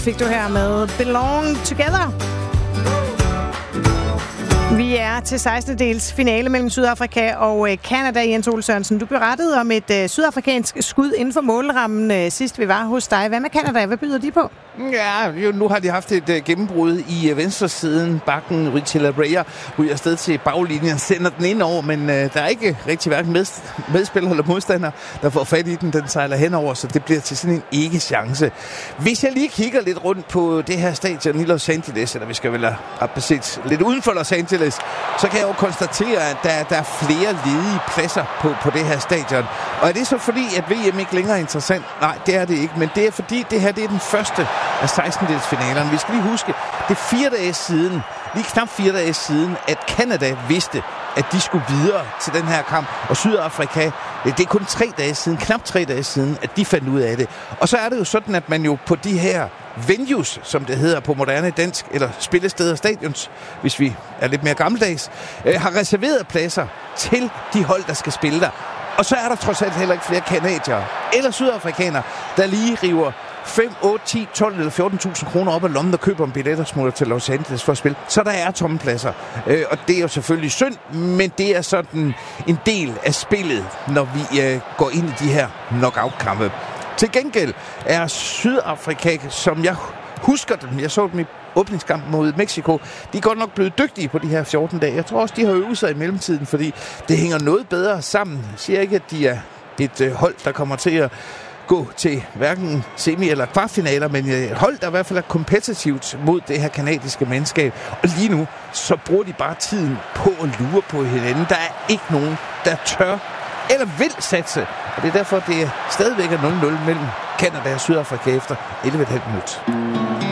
fik du her med Belong Together. Vi er til 16. dels finale mellem Sydafrika og Canada. Jens Ole Sørensen, du berettede om et sydafrikansk skud inden for målrammen sidst vi var hos dig. Hvad med Canada? Hvad byder de på? Ja, nu har de haft et gennembrud i venstre siden. Bakken Richie Laryea ryger afsted til baglinjen, sender den ind over, men der er ikke rigtig hverken medspiller eller modstander, der får fat i den. Den sejler henover, så det bliver til sådan en ikke-chance. Hvis jeg lige kigger lidt rundt på det her stadion i Los Angeles, eller vi skal vel have set lidt uden for Los Angeles, så kan jeg jo konstatere, at der er flere ledige pladser på det her stadion. Og er det så fordi, at VM ikke længere er interessant? Nej, det er det ikke, men det er fordi, det her det er den første af 16-delsfinalerne. Vi skal lige huske, det er 4 dage siden, lige knap 4 dage siden, at Canada vidste, at de skulle videre til den her kamp. Og Sydafrika, det er kun 3 dage siden, knap 3 dage siden, at de fandt ud af det. Og så er det jo sådan, at man jo på de her venues, som det hedder på moderne dansk, eller spillesteder, stadions, hvis vi er lidt mere gammeldags, har reserveret pladser til de hold, der skal spille der. Og så er der trods alt heller ikke flere canadiere eller sydafrikanere, der lige river 5, 8, 10, 12 eller 14.000 kroner op af lommen og køber en billet og smutter til Los Angeles for at spille. Så der er tomme pladser. Og det er jo selvfølgelig synd, men det er sådan en del af spillet, når vi går ind i de her knockout-kampe. Til gengæld er Sydafrika, som jeg husker dem, jeg så dem i åbningskamp mod Mexico, de er godt nok blevet dygtige på de her 14 dage. Jeg tror også, de har øvet sig i mellemtiden, fordi det hænger noget bedre sammen. Jeg siger ikke, at de er et hold, der kommer til at gå til hverken semi- eller kvartfinaler, men et hold, der i hvert fald er kompetitivt mod det her kanadiske mandskab. Og lige nu, så bruger de bare tiden på at lure på hinanden. Der er ikke nogen, der tør eller vil satse. Og det er derfor, det stadigvæk er 0-0 mellem Canada og Sydafrika efter 11,5 minutter.